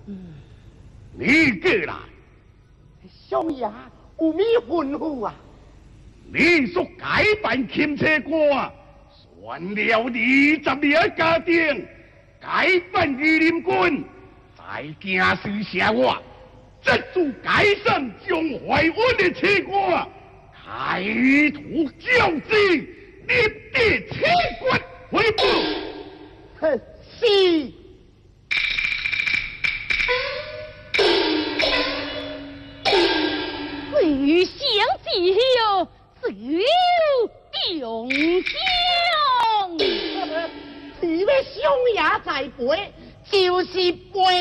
你过来， 相爷有咩吩咐啊？ 你所改办钦车官，选了20名家丁，改办御林军，在京师下我，这次改上将怀恩的车官，开土教子，立地切骨回报。 是。 余香之后，只有中将。 你的兄爷在背，就是背。